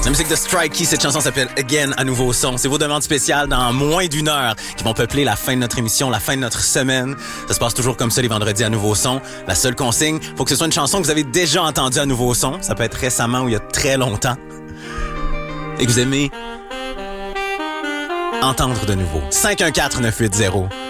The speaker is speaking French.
La musique de Strikey, cette chanson s'appelle Again à nouveau son. C'est vos demandes spéciales dans moins d'une heure qui vont peupler la fin de notre émission, la fin de notre semaine. Ça se passe toujours comme ça les vendredis à nouveau son. La seule consigne, faut que ce soit une chanson que vous avez déjà entendue à nouveau son. Ça peut être récemment ou il y a très longtemps. Et que vous aimez entendre de nouveau. 514-980